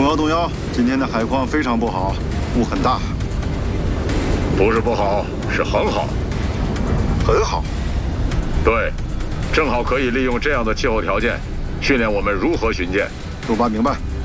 动摇，今天的海况非常不好，雾很大。 不是不好，是很好。 很好。 对，正好可以利用这样的气候条件，训练我们如何巡舰。 陆巴明白。